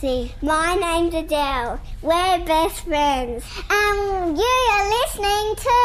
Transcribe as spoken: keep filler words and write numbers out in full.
See, my name's Adele. We're best friends. And you are listening to